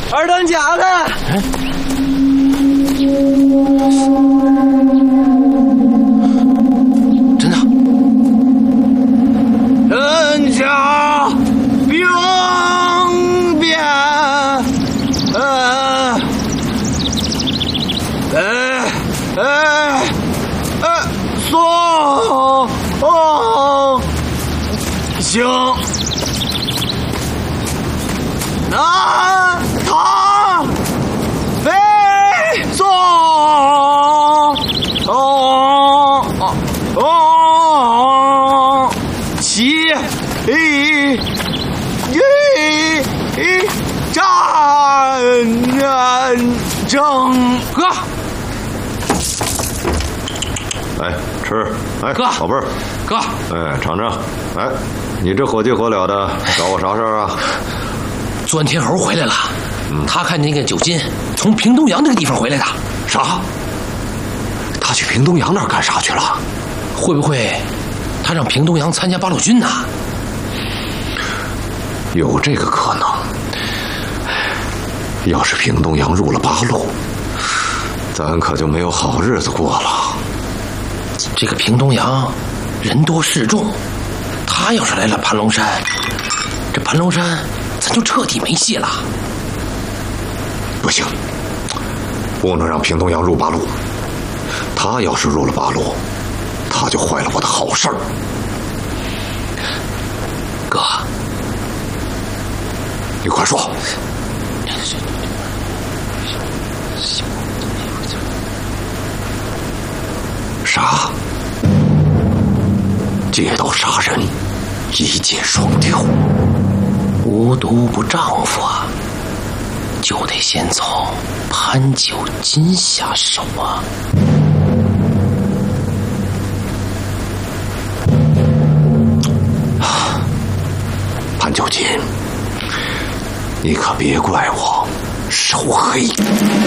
二当家的。 真的。 人家兵变，行，南唐北宋，起战争。 哥， 来吃，来， 哥， 宝贝儿， 哥， 哎，尝尝，哎，你这火急火燎的，找我啥事儿啊？ 钻天猴回来了，他看那个九金从平东阳那个地方回来的。 啥？他去平东阳那儿干啥去了？ 会不会他让平东阳参加八路军呢？ 有这个可能。要是平东阳入了八路，咱可就没有好日子过了。 这个平东阳人多势众，他要是来了盘龙山，这盘龙山咱就彻底没戏了。 不行，不能让平东阳入八路。他要是入了八路，他就坏了我的好事儿。 哥， 你快说。啥？借刀杀人，一箭双雕。 无毒不丈夫啊，就得先从潘九金下手啊。 潘九金，你可别怪我手黑。